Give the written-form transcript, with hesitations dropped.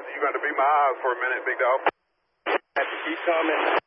You're going to be my eyes for a minute, big dog. Have to keep coming.